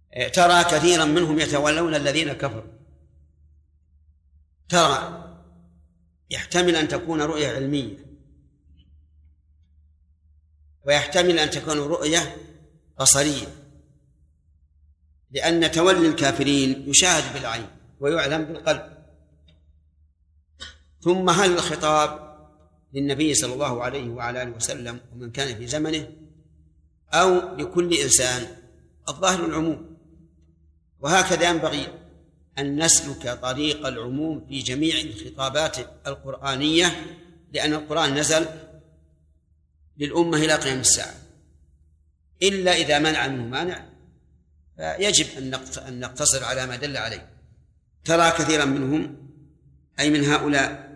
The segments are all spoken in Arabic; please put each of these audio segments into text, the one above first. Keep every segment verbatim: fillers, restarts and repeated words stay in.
ترى كثيرا منهم يتولون الذين كفروا. ترى يحتمل أن تكون رؤية علمية، ويحتمل أن تكون رؤية بصرية، لأن تولي الكافرين يشاهد بالعين ويعلم بالقلب. ثم هل الخطاب للنبي صلى الله عليه وعلى آله وسلم ومن كان في زمنه أو لكل إنسان؟ الظاهر العموم، وهكذا ينبغي أن نسلك طريق العموم في جميع الخطابات القرآنية، لأن القرآن نزل للأمة إلى قيام الساعة، إلا إذا منع منه مانع فيجب أن نقتصر على ما دل عليه. ترى كثيرا منهم أي من هؤلاء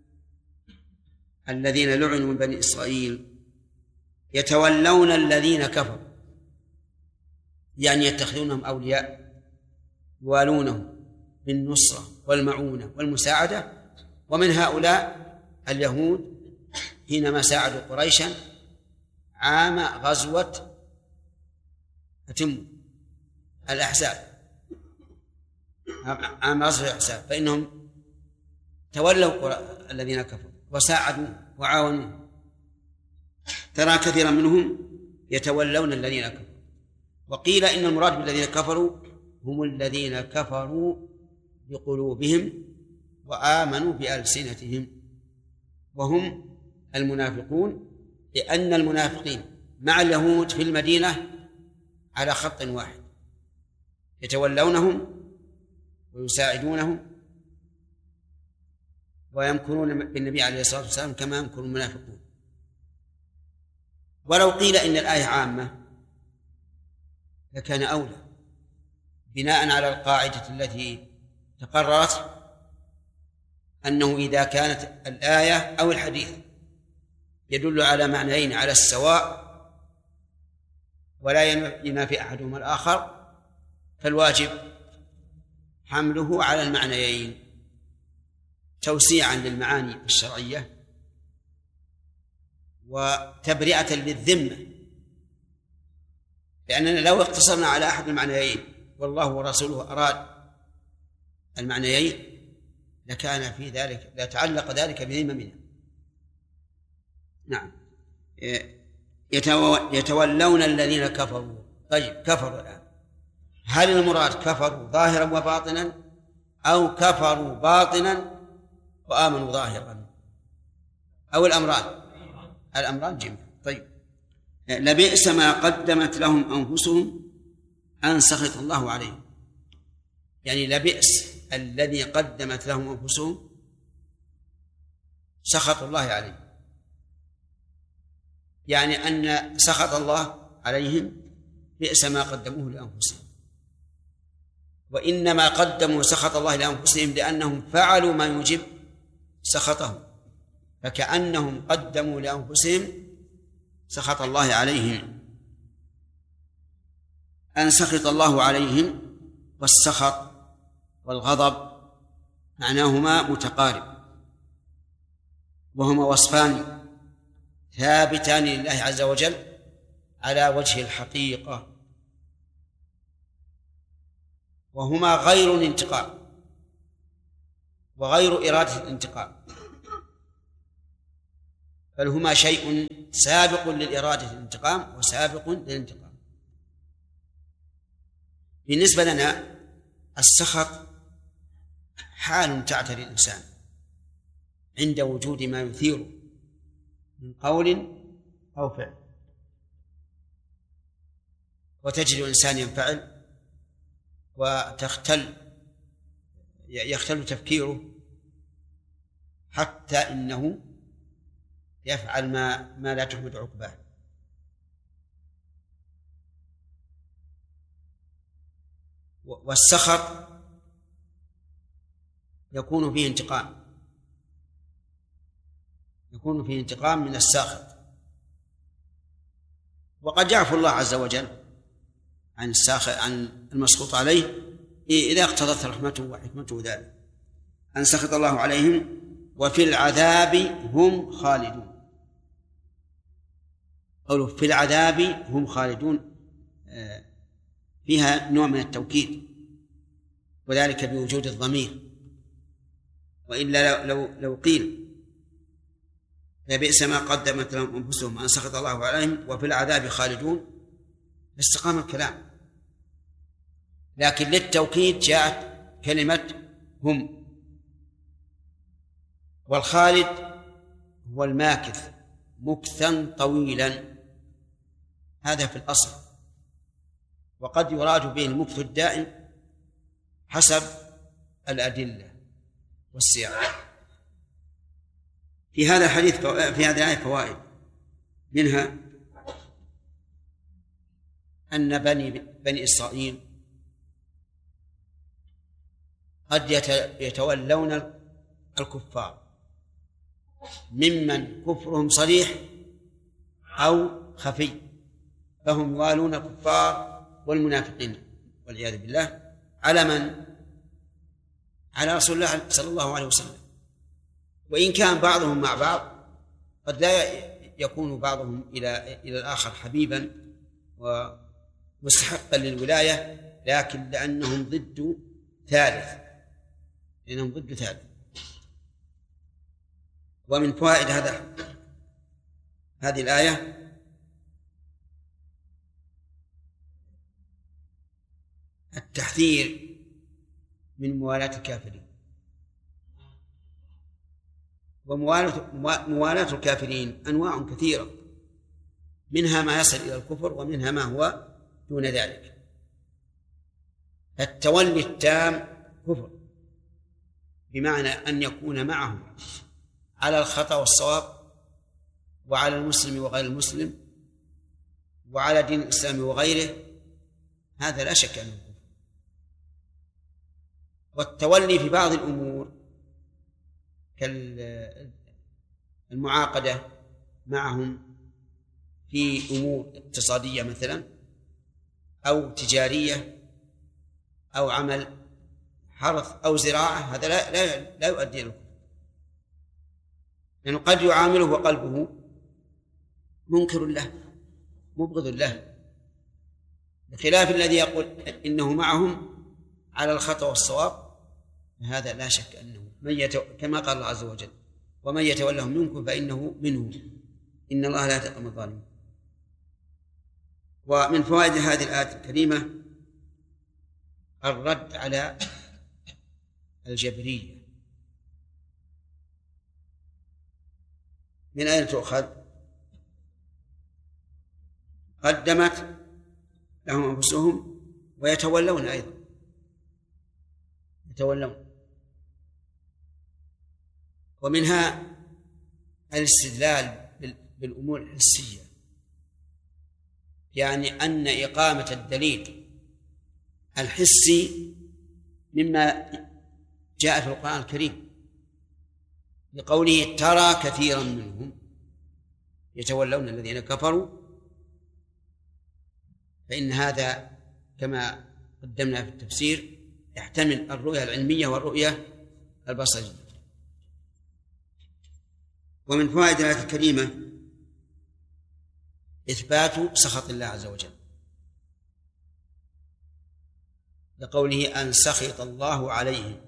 الذين لعنوا من بني إسرائيل يتولون الذين كفروا، يعني يتخذونهم أولياء يوالونهم بالنصرة والمعونة والمساعدة. ومن هؤلاء اليهود حينما ساعدوا قريشا عام غزوة أتم الأحزاب، عام غزوة الأحزاب، فإنهم تولوا الذين كفروا وساعدوا وعاونوا. ترى كثيرا منهم يتولون الذين كفروا. وقيل إن المراد بالذين كفروا هم الذين كفروا بقلوبهم وآمنوا بألسنتهم، وهم المنافقون، لأن المنافقين مع اليهود في المدينة على خط واحد، يتولونهم ويساعدونهم ويمكرون بالنبي عليه الصلاة والسلام كما يمكر المنافقون. ولو قيل إن الآية عامة لكان أولى، بناء على القاعدة التي تقررت أنه إذا كانت الآية أو الحديث يدل على معنيين على السواء ولا ينافي أحدهما الآخر فالواجب حمله على المعنيين توسيعا للمعاني الشرعية وتبرئة للذمة، لأننا لو اقتصرنا على أحد المعنيين والله ورسوله أراد المعنيين لكان في ذلك لتعلق ذلك بذممنا. نعم، يتولون الذين كفروا. طيب، كفروا الآن، هل المراد كفروا ظاهرا وباطنا أو كفروا باطنا وآمنوا ظاهرا أو الأمران؟ الأمران جميعا. طيب، لبئس ما قدمت لهم أنفسهم أن سخط الله عليهم، يعني لبئس الذي قدمت لهم أنفسهم سخط الله عليهم، يعني أن سخط الله عليهم بئس ما قدموه لأنفسهم، وإنما قدموا سخط الله لأنفسهم لأنهم فعلوا ما يوجب سخطهم، فكأنهم قدموا لأنفسهم سخط الله عليهم. أن سخط الله عليهم والسخط والغضب معناهما متقارب، وهما وصفان ثابتان لله عز وجل على وجه الحقيقة، وهما غير الانتقام وغير إرادة الانتقام، بل هما شيء سابق للإرادة الانتقام وسابق للانتقام. بالنسبة لنا السخط حال تعتري الإنسان عند وجود ما يثيره من قول أو فعل، وتجد الإنسان ينفعل وتختل يختل تفكيره حتى إنه يفعل ما ما لا تحمد عقباه. والسخط يكون فيه انتقام، يكون فيه انتقام من الساخط، وقد يعفو الله عز وجل عن الساخط عن المسخوط عليه إذا اقتضت رحمته وحكمته ذلك. أن سخط الله عليهم وفي العذاب هم خالدون. قوله في العذاب هم خالدون فيها نوع من التوكيد، وذلك بوجود الضمير، وإلا لو لو قيل لبئس ما قدمت لهم أنفسهم أن سخط الله عليهم وفي العذاب خالدون لاستقام الكلام، لكن للتوكيد جاءت كلمة هم. والخالد هو الماكث مكثا طويلا، هذا في الأصل، وقد يراد به المكث الدائم حسب الأدلة والسياق. في هذا الحديث في هذه الآية فوائد، منها أن بني بني إسرائيل قد يتولون الكفار ممن كفرهم صريح أو خفي، فهم يوالون الكفار والمنافقين والعياذ بالله على من؟ على رسول الله صلى الله عليه وسلم. وإن كان بعضهم مع بعض قد لا يكون بعضهم إلى إلى الآخر حبيبا ومستحقا للولاية، لكن لأنهم ضد ثالث لأنهم ضد ثالث. ومن فوائد هذا هذه الآية التحذير من موالاة الكافرين، وموالاة الكافرين أنواع كثيرة، منها ما يصل إلى الكفر ومنها ما هو دون ذلك. التولي التام كفر، بمعنى أن يكون معه على الخطأ والصواب، وعلى المسلم وغير المسلم، وعلى دين الإسلام وغيره، هذا لا شك أنه كفر. والتولي في بعض الأمور كالمعاقدة معهم في أمور اقتصادية مثلا أو تجارية أو عمل حرث أو زراعة، هذا لا لا, لا يؤدي إلى الكفر، لأنه قد يعامله وقلبه منكر له مبغض له، بخلاف الذي يقول إنه معهم على الخطأ والصواب، هذا لا شك أنه من يتو... كما قال الله عز وجل ومن يتولهم منكم فإنه منهم إن الله لا يهدي القوم الظالمين. ومن فوائد هذه الآية الكريمة الرد على الجبرية. من أين تؤخذ؟ قدمت لهم أنفسهم ويتولون أيضا يتولون. ومنها الاستدلال بالأمور الحسية، يعني أن إقامة الدليل الحسي مما جاء في القرآن الكريم، لقوله ترى كثيرا منهم يتولون الذين كفروا، فإن هذا كما قدمنا في التفسير يحتمل الرؤية العلمية والرؤية البصرية. ومن فوائد الآية الكريمة إثبات سخط الله عز وجل، لقوله أن سخط الله عليهم.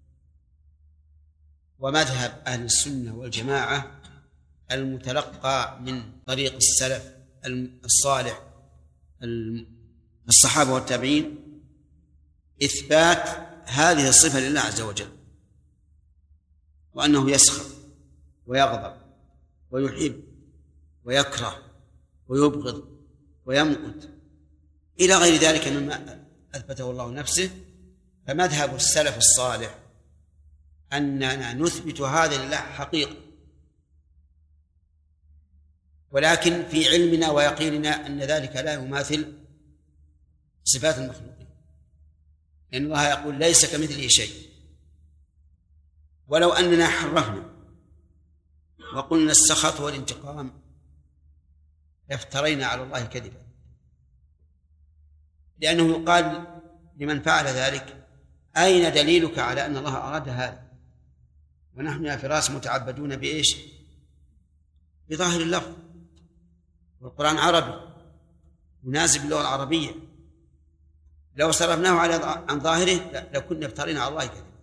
ومذهب أهل السنة والجماعة المتلقى من طريق السلف الصالح الصحابة والتابعين إثبات هذه الصفة لله عز وجل، وأنه يسخط ويغضب ويحب ويكره ويبغض ويمقت إلى غير ذلك مما أثبته الله نفسه. فمذهب السلف الصالح أننا نثبت هذا لله حقيقة، ولكن في علمنا ويقيننا أن ذلك لا يماثل صفات المخلوقين، لأن الله يقول ليس كمثله شيء. ولو أننا حرفنا وقلنا السخط والانتقام لافترينا على الله كذبا، لأنه يقال لمن فعل ذلك أين دليلك على أن الله أراد هذا؟ ونحن يا فراس متعبدون بإيش؟ بظاهر اللفظ، والقرآن عربي مناسب للغة العربية، لو صرفناه على عن ظاهره لكنا افترينا على الله كذب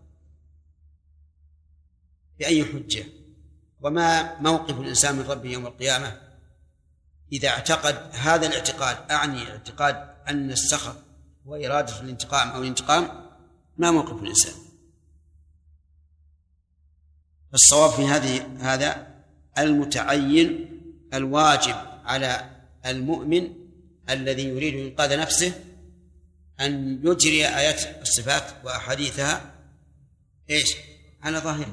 بأي حجة. وما موقف الإنسان من ربه يوم القيامة إذا اعتقد هذا الاعتقاد، أعني اعتقاد أن السخط وإرادة الانتقام أو الانتقام، ما موقف الإنسان؟ الصواب في هذه هذا المتعين الواجب على المؤمن الذي يريد إنقاذ نفسه أن يجري آيات الصفات وأحاديثها إيش على ظاهره.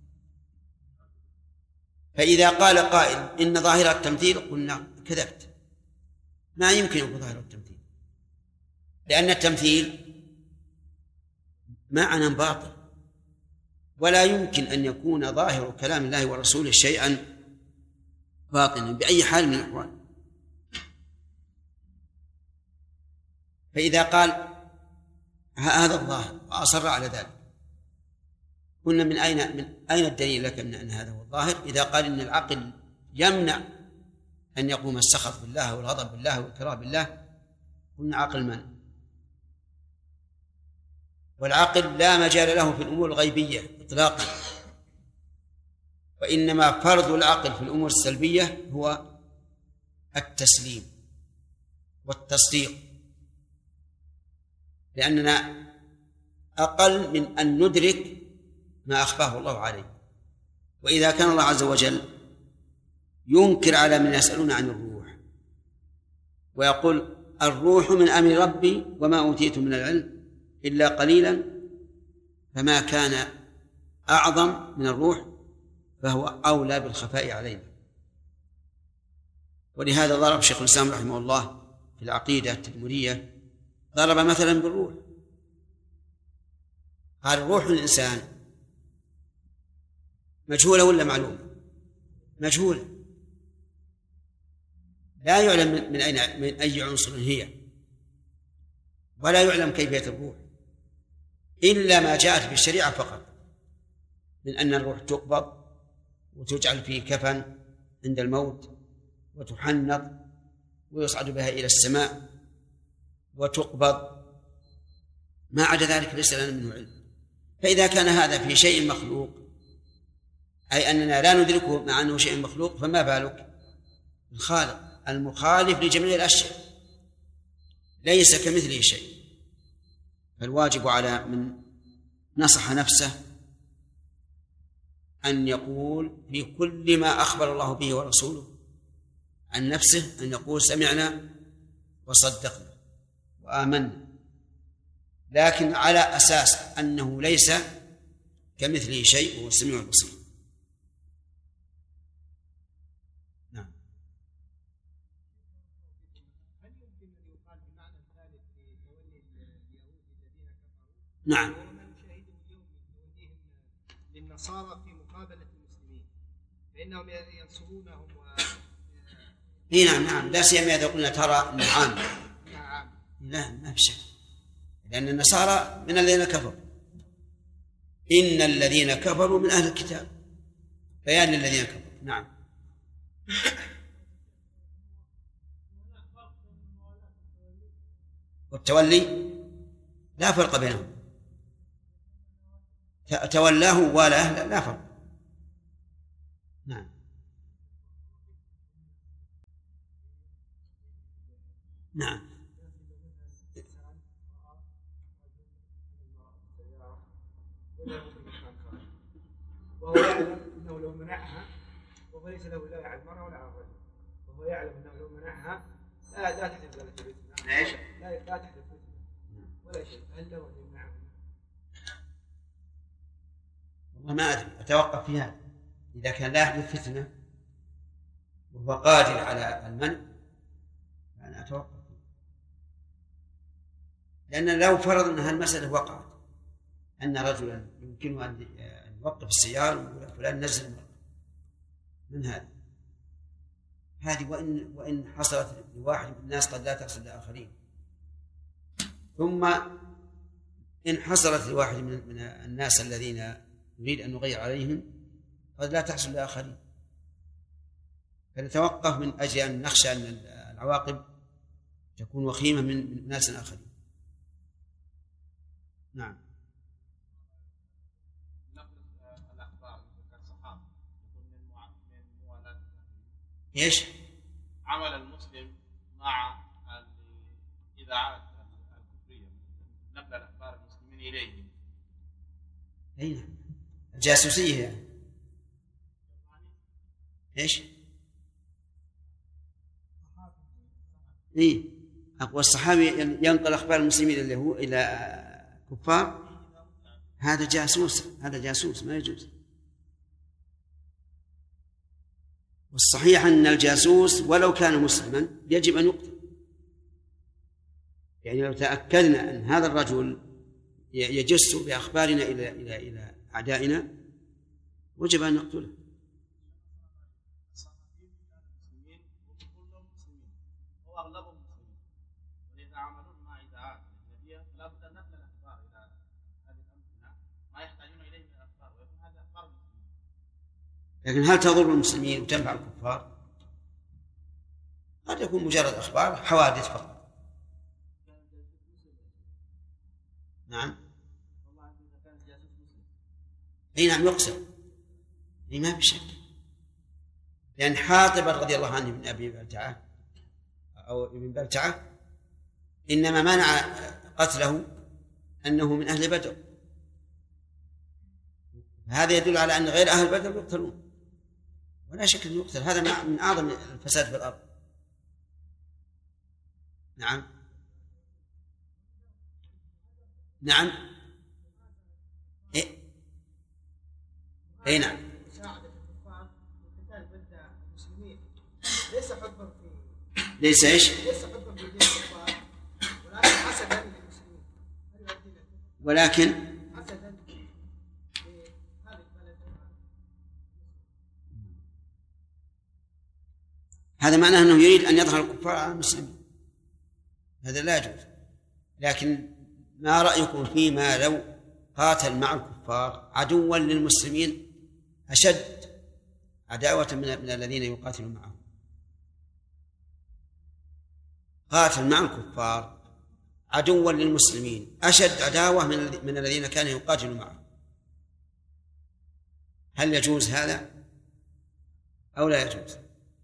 فإذا قال قائل إن ظاهر التمثيل قلنا كذبت، ما يمكن يكون ظاهر التمثيل، لأن التمثيل معنى باطل، ولا يمكن أن يكون ظاهر كلام الله ورسوله شيئا باطلا بأي حال من الأحوال. فإذا قال هذا الظاهر وأصر على ذلك قلنا من أين من أين الدليل لك من أن هذا هو الظاهر؟ إذا قال إن العقل يمنع أن يقوم السخط بالله والغضب بالله والكراهة بالله، قلنا عقل من؟ والعقل لا مجال له في الأمور الغيبية إطلاقا، وإنما فرض العقل في الأمور السلبية هو التسليم والتصديق، لأننا أقل من أن ندرك ما أخفاه الله عليه. وإذا كان الله عز وجل ينكر على من يسألون عن الروح ويقول الروح من أمر ربي وما أوتيت من العلم إلا قليلا، فما كان أعظم من الروح فهو أولى بالخفاء علينا. ولهذا ضرب شيخ الإسلام رحمه الله في العقيدة التدمرية، ضرب مثلا بالروح، قال روح الإنسان مجهولة ولا معلومة؟ مجهولة، لا يعلم من أين من أي عنصر هي، ولا يعلم كيفية الروح إلا ما جاءت في الشريعة فقط، من أن الروح تقبض وتجعل في كفن عند الموت وتحنط ويصعد بها إلى السماء وتقبض، ما عدا ذلك ليس لنا منه علم. فإذا كان هذا في شيء مخلوق، أي أننا لا ندركه مع أنه شيء مخلوق، فما بالك الخالق المخالف لجميع الأشياء ليس كمثله شيء. فالواجب على من نصح نفسه أن يقول في كل ما أخبر الله به ورسوله عن نفسه أن يقول سمعنا وصدقنا وآمنا، لكن على أساس أنه ليس كمثله شيء وهو السميع البصير. نعم. هل يمكن أن يقال بمعنى الثالث لتولي اليهود الذين كفروا؟ نعم. وما نشاهده اليوم من توليهم للنصارى في مقابلة المسلمين، فإنهم ينصرونهم و إيه نعم نعم، لا سيما إذا قلنا ترى نعم. نعم. لا ما في شك، لأن النصارى من الذين كفروا، إن الذين كفروا من أهل الكتاب، بيان للذين كفروا. نعم. والتولي لا فرق بينهم، تولاه والاه لا فرق. نعم. نعم. وهو يعلم أنه لو منعها، وهو ليس له ولاية على المرأة ولا على الرجل، وهو يعلم أنه لو منعها لا لا تحدث ذلك الفتنة. ليش؟ لا لا تحدث فتنة ولا شيء، هل له أن يمنعها؟ والله ما أدري، أتوقف في هذا. إذا كان لا يحدث فتنة وهو قادر على المنع فأنا أتوقف فيه، لأن لو فرض أن هالمسألة وقعت أن رجلا يمكنه أن يوقف السيارة ويقول فلان نزل المرأة، من هذا؟ هذه وإن وإن حصلت لواحد من الناس قد لا تحصل لآخرين، ثم إن حصلت لواحد من الناس الذين نريد أن نغير عليهم قد لا تحصل لآخرين، فنتوقف من أجل أن نخشى أن العواقب تكون وخيمة من ناس آخرين. نعم. ايش؟ عمل المسلم مع الإذاعات الكفرية نقل الأخبار المسلمين إليهم. أي الجاسوسية يعني. ايش؟ اي أقوى الصحابي ينقل أخبار المسلمين اللي هو إلى كفار، هذا جاسوس، هذا جاسوس ما يجوز. والصحيح أن الجاسوس ولو كان مسلما يجب أن يقتل. يعني لو تأكدنا أن هذا الرجل يجس بأخبارنا إلى إلى إلى أعدائنا وجب أن نقتله. لكن هل تضر المسلمين وتنفع الكفار؟ قد يكون مجرد أخبار حوادث فقط. نعم. اي نعم يقسم، اي ما في شك، لأن حاطب رضي الله عنه من أبي بلتعة أو ابن بلتعة إنما منع قتله أنه من أهل بدر، هذا يدل على أن غير أهل بدر يقتلون، ولا شك أنه يقتل، هذا من أعظم الفساد في الأرض. نعم نعم إيه؟ اي نعم. ليس حبا في ليس ايش؟ ليس حبا في الكفار، ولكن حسدا للمسلمين، ولكن حسدا لهذا البلد. هذا معناه انه يريد ان يظهر الكفار على المسلمين، هذا لا يجوز. لكن ما رأيكم فيما لو قاتل مع الكفار عدوا للمسلمين أشد عداوة من, من الذين يقاتلون معهم؟ قاتل مع الكفار عدوا للمسلمين أشد عداوة من, من الذين كانوا يقاتلون معهم، هل يجوز هذا أو لا يجوز؟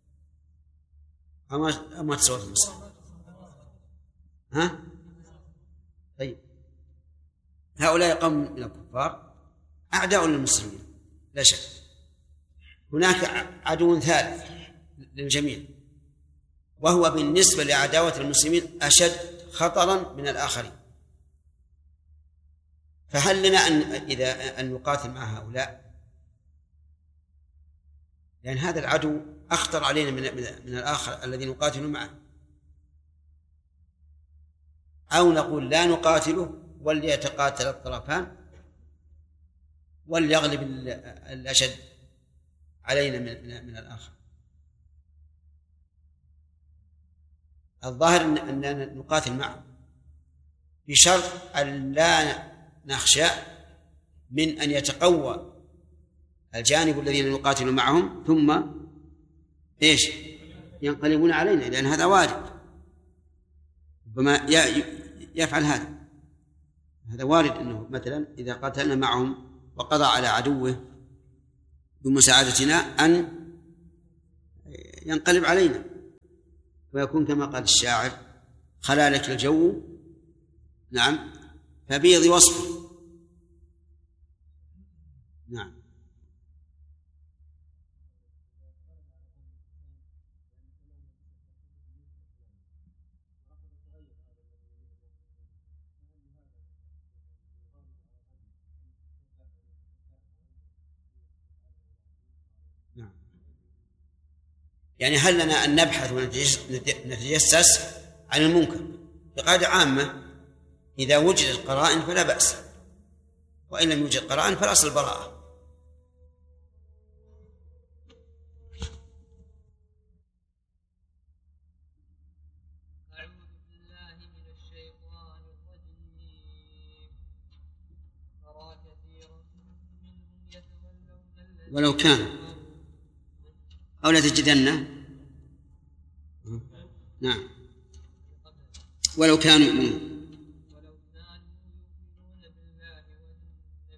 أما أما تصوت المسلم. ها؟ طيب هؤلاء قوم من الكفار أعداء للمسلمين لا شك، هناك عدو ثالث للجميع وهو بالنسبة لعداوة المسلمين أشد خطرا من الآخرين، فهل لنا أن إذا أن نقاتل مع هؤلاء؟ لأن هذا العدو أخطر علينا من من الآخر الذي نقاتل معه، أو نقول لا نقاتله وليتقاتل الطرفان وليغلب الأشد علينا من من الآخر. الظاهر أننا نقاتل معه بشرط أن لا نخشى من أن يتقوى الجانب الذين نقاتل معهم ثم إيش ينقلبون علينا، لأن هذا وارد، ربما يفعل هذا، هذا وارد أنه مثلا إذا قاتلنا معهم وقضى على عدوه بمساعدتنا أن ينقلب علينا ويكون كما قال الشاعر: خلا لك الجو نعم فبيض وصفه. نعم. يعني هل لنا أن نبحث ونتجسس عن المنكر؟ بقاعدة عامة إذا وجدت قرائن فلا بأس، وإن لم يوجد قرائن فالأصل البراءة. ولو كان أو لا تجدن نعم ولو كانوا يؤمنون